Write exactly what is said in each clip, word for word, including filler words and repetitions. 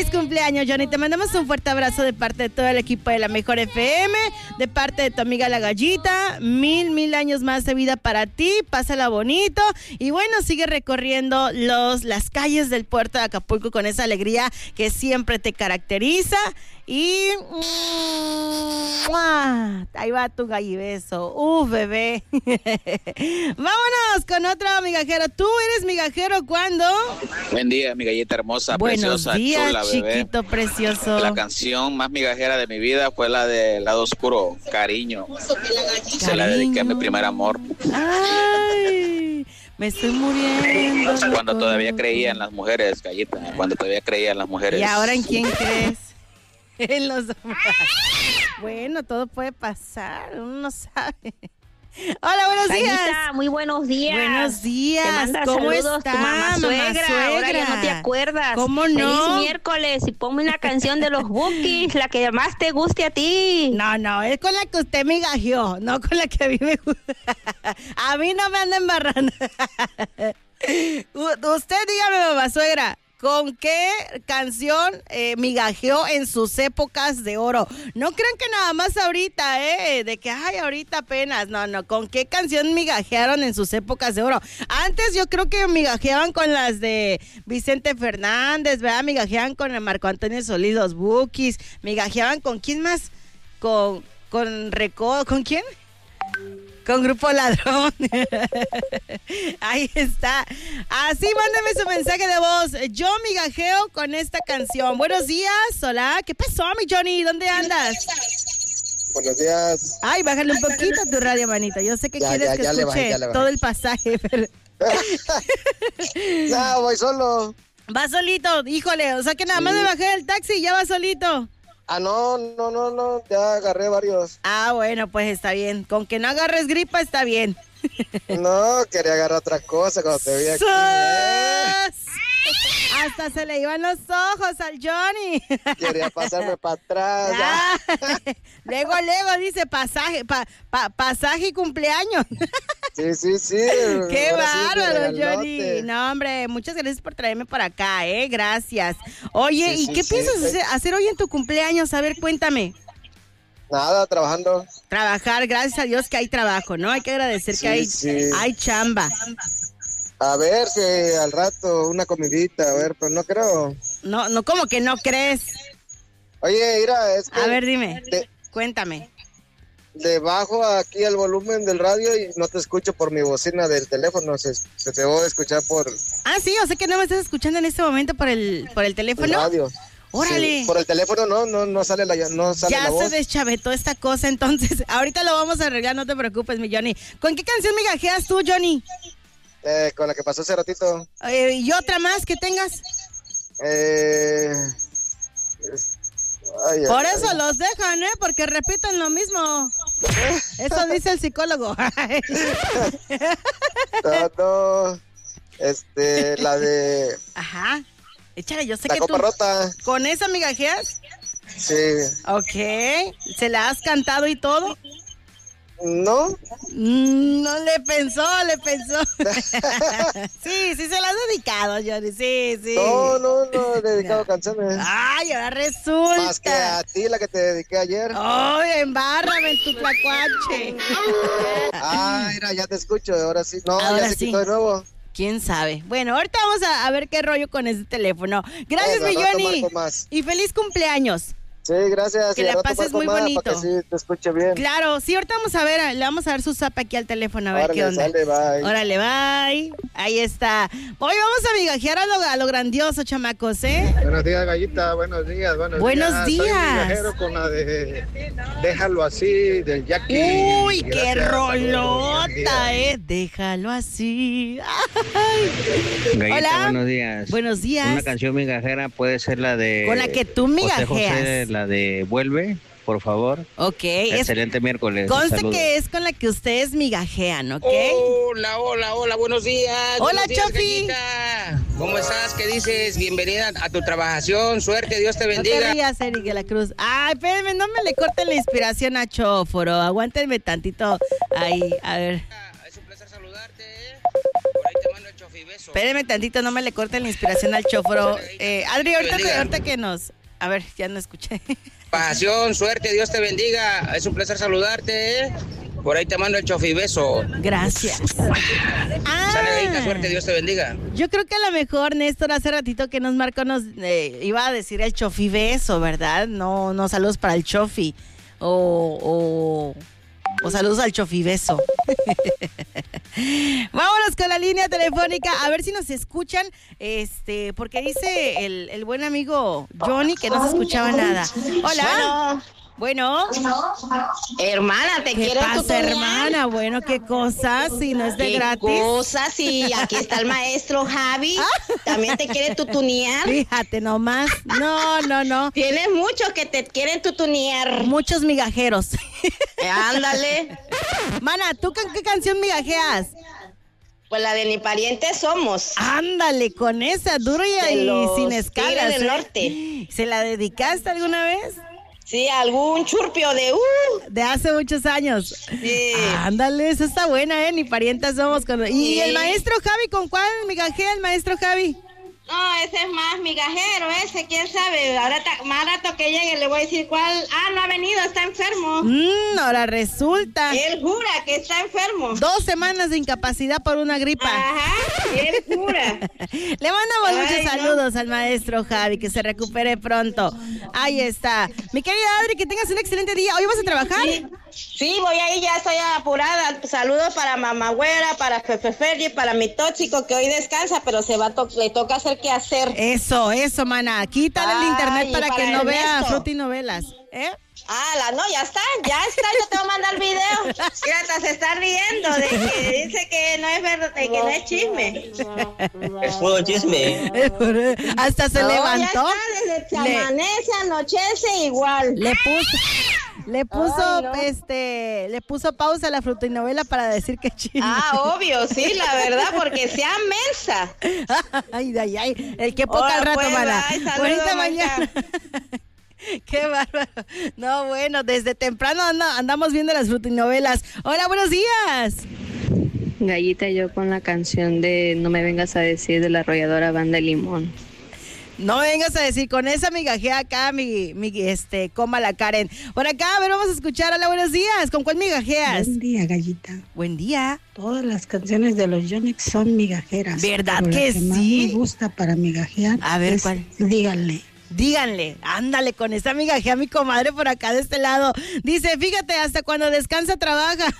feliz cumpleaños, Johnny. Te mandamos un fuerte abrazo de parte de todo el equipo de La Mejor F M, de parte de tu amiga La Gallita. Mil, mil años más de vida para ti. Pásala bonito. Y bueno, sigue recorriendo los, las calles del puerto de Acapulco con esa alegría que siempre te caracteriza. Y mm, ahí va tu gallibeso. Uf, bebé. Vámonos con otro migajero. ¿Tú eres migajero cuándo? Buen día, mi gallita hermosa, Buenos preciosa, días, chula, bebé. chiquito precioso. La canción más migajera de mi vida fue la de Lado Oscuro, Cariño. Cariño. Se la dediqué a mi primer amor. Ay, me estoy muriendo. Cuando todavía creía en las mujeres, gallita. Cuando todavía creía en las mujeres. ¿Y ahora en quién crees? En los hombres. Bueno, todo puede pasar, uno no sabe. Hola, buenos días. Gallita, muy buenos días. Buenos días. Te manda ¿Cómo saludos está, tu mamá suegra? mamá suegra? Ahora ya no te acuerdas. ¿Cómo no? Feliz miércoles y ponme una canción de los Bukis, la que más te guste a ti. No, no, es con la que usted me gajeó, no con la que a mí me gusta. A mí no me anda embarrando. Usted dígame, mamá suegra, ¿con qué canción eh, migajeó en sus épocas de oro? No crean que nada más ahorita, ¿eh? De que, ay, ahorita apenas. No, no, ¿con qué canción migajearon en sus épocas de oro? Antes yo creo que migajeaban con las de Vicente Fernández, ¿verdad? Migajeaban con el Marco Antonio Solís, los Bukis. Migajeaban con, ¿quién más? Con, con Recodo, ¿con quién? Con Grupo Ladrón. Ahí está. Así mándame su mensaje de voz. Yo migajeo con esta canción. Buenos días. Hola. ¿Qué pasó, mi Johnny? ¿Dónde andas? Buenos días. Ay, bájale un poquito a tu radio, manita. Yo sé que Ya, quieres ya, que ya le escuche bajé, ya le bajé. todo el pasaje, pero... No, voy solo. Va solito. Híjole, o sea que nada más Sí. me bajé del taxi y ya va solito. Ah, no, no, no, no, ya agarré varios. Ah, bueno, pues está bien. Con que no agarres gripa está bien. No, quería agarrar otra cosa cuando te vi aquí. ¿eh? Hasta se le iban los ojos al Johnny. Quería pasarme para atrás. Ah, luego, luego dice pasaje, pa, pa, pasaje y cumpleaños. Sí, sí, sí. Qué Ahora sí, bárbaro, regalote. Johnny. No, hombre, muchas gracias por traerme por acá, ¿eh? Gracias. Oye, Sí, ¿y sí, qué sí. piensas hacer, hacer hoy en tu cumpleaños? A ver, cuéntame. Nada, trabajando. Trabajar, gracias a Dios que hay trabajo, ¿no? Hay que agradecer Sí, que hay, sí. hay chamba. A ver si al rato una comidita, a ver, pero no creo. No, no, ¿cómo que no crees? Oye, mira, es que A ver, dime, de, cuéntame. de bajo aquí el volumen del radio y no te escucho por mi bocina del teléfono, se, se te voy a escuchar por Ah, sí, o sea que no me estás escuchando en este momento por el, por el el teléfono. radio. Órale. Sí, por el teléfono no, no, no sale la, no sale Ya la se voz. deschavetó esta cosa, entonces ahorita lo vamos a arreglar, no te preocupes, mi Johnny. ¿Con qué canción migajeas tú, Johnny? Eh, con la que pasó hace ratito. Eh, ¿Y otra más que tengas? Eh, es- ay, Por ay, eso ay. los dejan, ¿eh? Porque repiten lo mismo. Eso dice el psicólogo. No, no, este, la de Ajá. Échale, yo sé la que copa tú... rota. ¿Con esa migajeas? Sí. Ok. ¿Se la has cantado y todo? ¿No? Mm, No le pensó, le pensó. Sí, sí se la has dedicado, Johnny. Sí, sí. No, no, no he dedicado No. canciones. Ay, ahora resulta. Más que a ti, la que te dediqué ayer. Ay, embárrame en tu tlacuache. Ah, mira, ya te escucho, ahora sí. No, Ahora ya se sí. quitó de nuevo. ¿Quién sabe? Bueno, ahorita vamos a, a ver qué rollo con ese teléfono. Gracias, Bueno, mi al rato Johnny. marco más. Y feliz cumpleaños. Sí, gracias. Que y la al rato pases marco muy más bonito. Para que sí te escuche bien. Claro, sí, ahorita vamos a ver, le vamos a dar su zap aquí al teléfono, a ver Órale, qué onda. sale, bye. Órale, bye. Ahí está. Hoy vamos a migajear a lo, a lo grandioso, chamacos, ¿eh? Buenos días, Gallita, buenos días, buenos, Buenos días. días. Soy migajero con la de Déjalo Así, del Jackie. Uy, qué Gracias, rolota, saludos, buen día. ¿eh? Déjalo así. Ay. Gallita, Hola. buenos días. Buenos días. Una canción migajera puede ser la de... Con la que tú José migajeas. José, la de Vuelve, por favor. Ok, es, Excelente miércoles. conste Saludos. que es con la que ustedes migajean, ¿ok? Hola, hola, hola, buenos días. Hola, buenos días, Chofi. Gallita. ¿Cómo estás? ¿Qué dices? Bienvenida a tu trabajación. Suerte, Dios te No te bendiga. rías, Eric de la Cruz. Ay, espérenme, no me le corten la inspiración a Chóforo. Aguántenme tantito ahí, a ver. Es un placer saludarte. ¿eh? Por ahí te mando el Chofi. Espéreme tantito, no me le corten la inspiración al chofro. Eh, Adri, ahorita que, ahorita que nos... A ver, ya no escuché. Pasión, suerte, Dios te bendiga. Es un placer saludarte, ¿eh? Por ahí te mando el chofibeso. Gracias. Ah, Sale, Gallita, suerte, Dios te bendiga. Yo creo que a lo mejor Néstor hace ratito que nos marcó nos eh, iba a decir el chofibeso, ¿verdad? No, no saludos para el chofi. O, o, o saludos al chofibeso. Vámonos con la línea telefónica, a ver si nos escuchan, este, porque dice el, el buen amigo Johnny que no se escuchaba nada. Hola. Bueno. Bueno. Hermana, te ¿Qué quiero pasa, tutorear? hermana? Bueno, ¿qué cosas? Si no es de ¿Qué gratis. cosas? Sí, aquí está el maestro Javi. También te quiere tutunear. Fíjate nomás. No, no, no. Tienes muchos que te quieren tutunear. Muchos migajeros. Eh, ándale. Mana, ¿tú con qué canción migajeas? Pues la de Ni Parientes Somos. Ándale, con esa, duro y, De y los sin Tigres escalas. del ¿eh? Norte. ¿Se la dedicaste alguna vez? Sí, algún churpio de uh. De hace muchos años. Sí. Ándale, esa está buena, ¿eh? Ni parientas somos. Con... ¿Y Sí. el maestro Javi, con cuál migajea el maestro Javi? No, ese es más migajero, ese, quién sabe. Ahora ta- más rato que llegue le voy a decir cuál. Ah, no ha venido, está enfermo. Mmm, ahora resulta. Él jura que está enfermo. Dos semanas de incapacidad por una gripa. Ajá, él jura. Le mandamos Ay, muchos no. saludos al maestro Javi, que se recupere pronto. Ahí está. Mi querida Adri, que tengas un excelente día. ¿Hoy vas a trabajar? Sí, sí, voy ahí, ya estoy apurada. Saludos para Mamá Güera, para Fefe Ferri, para mi tóxico que hoy descansa, pero se va a to- le toca hacer qué hacer. Eso, eso, mana. Quítale el Ay, internet para, para que no vea Ernesto. frutinovelas, ¿eh? Ah, la, no, ya está, ya está, yo te voy a mandar el video. Mira, hasta se está riendo de que dice que no es verdad, de que no es chisme. Es puro chisme. Hasta se No, levantó. Ya está, desde que Le- amanece, anochece igual. Le puso, le puso, Ay, no. este, le puso pausa a la frutinovela para decir que chisme. Ah, obvio, sí, la verdad, porque sea mensa. Ay, ay, ay, el que poca al Ahora, rato, pues, mana. bye, saludos, Bonita Marta. mañana. Qué bárbaro. No, bueno, desde temprano anda- andamos viendo las frutinovelas. Hola, buenos días. Gallita, yo con la canción de No me vengas a decir de la arrolladora Banda Limón. No me vengas a decir, con esa migajea acá, mi, mi, este, coma la Karen. Por acá, a ver, vamos a escuchar. Hola, buenos días. ¿Con cuál migajeas? Buen día, Gallita. Buen día. Todas las canciones de los Yonix son migajeras. ¿Verdad pero que la que más sí? me gusta para migajear A ver, es ¿cuál? Díganle. Díganle, ándale, con esa migajea mi comadre por acá de este lado. Dice, fíjate, hasta cuando descansa trabaja.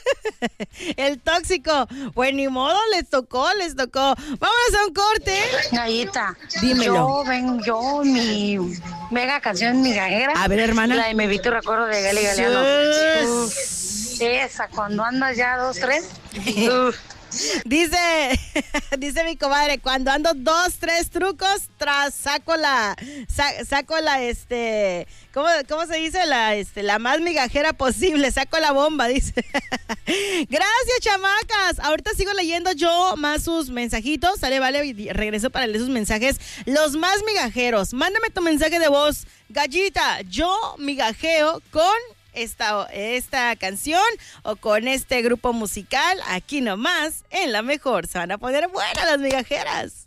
El tóxico. Pues ni modo, les tocó, les tocó. Vámonos a un corte. Gallita, Dímelo. yo ven, yo mi mega canción migajera. A ver, hermana. La de Me vi tu recuerdo de Gali Galeano. Yes. Uf, esa, cuando andas ya dos, tres. Uf. Dice, dice mi comadre, cuando ando dos, tres trucos, tras saco la, sa- saco la, este, ¿cómo, cómo se dice? La, este, la más migajera posible, saco la bomba, dice. Gracias, chamacas. Ahorita sigo leyendo yo más sus mensajitos, sale, vale, y regreso para leer sus mensajes, los más migajeros. Mándame tu mensaje de voz, Gallita, yo migajeo con Esta, esta canción o con este grupo musical, aquí nomás, en La Mejor. Se van a poner buenas las migajeras.